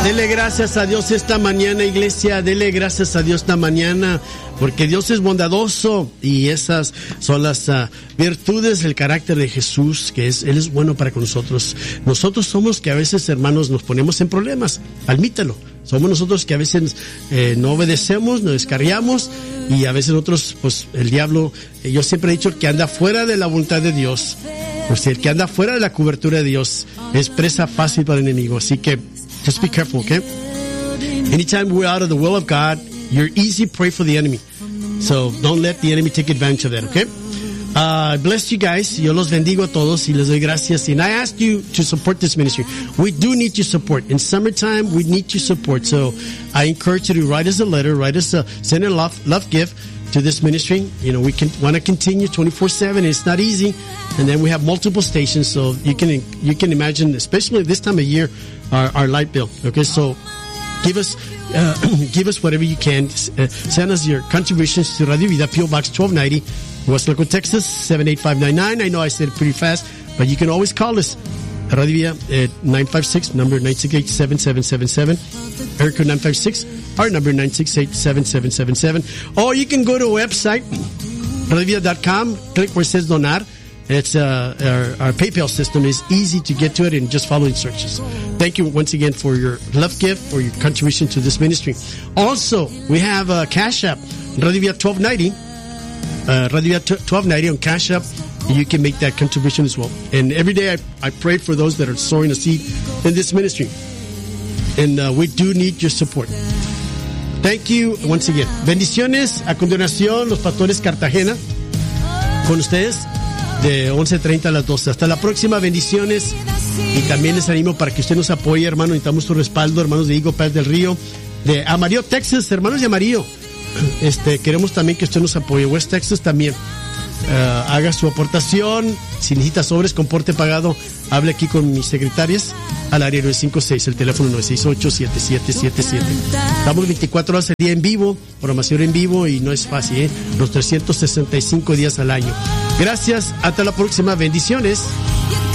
Dele gracias a Dios esta mañana, iglesia. Dele gracias a Dios esta mañana, porque Dios es bondadoso y esas son las virtudes del carácter de Jesús, que Él es bueno para con nosotros. Nosotros somos que a veces, hermanos, nos ponemos en problemas. Admítelo. Somos nosotros que a veces no obedecemos, nos descarriamos, y a veces nosotros, pues el diablo, yo siempre he dicho que anda fuera de la voluntad de Dios. Pues el que anda fuera de la cobertura de Dios es presa fácil para el enemigo. Así que just be careful, okay? Anytime we're out of the will of God, you're easy prey for the enemy. So don't let the enemy take advantage of that, okay? I bless you guys. Yo los bendigo a todos y les doy gracias. And I ask you to support this ministry. We do need your support. In summertime, we need your support. So I encourage you to write us a letter, send a love gift to this ministry. You know, we want to continue 24/7. It's not easy. And then we have multiple stations, so you can imagine, especially this time of year, our light bill. Okay, so give us whatever you can. Send us your contributions to Radio Vida, P.O. Box 1290, West Laco, Texas 78599. I know I said it pretty fast, but you can always call us. Radio Vida at 956, number 968-7777. Erica 956, our number 968-7777. Or you can go to our website, radiovida.com, click where it says donar. It's our PayPal system is easy to get to it, and just follow instructions. Thank you once again for your love gift, for your contribution to this ministry. Also, we have a Cash App, Radio Vida 1290, Radio Vida 1290 on Cash App. You can make that contribution as well. And every day I pray for those that are sowing a seed in this ministry. And we do need your support. Thank you once again. Bendiciones. A continuación, los pastores Cartagena con ustedes de 11:30 a las 12. Hasta la próxima. Bendiciones. Y también les animo para que usted nos apoye, hermano. Necesitamos tu respaldo, hermanos de Eagle Pass del Río, de Amarillo, Texas, hermanos de Amarillo. Queremos también que usted nos apoye. West Texas también. Haga su aportación. Si necesita sobres con porte pagado, hable aquí con mis secretarias al área 956, el teléfono 968-7777. Estamos 24 horas al día en vivo, programación en vivo, y no es fácil, los 365 días al año. Gracias, hasta la próxima. Bendiciones.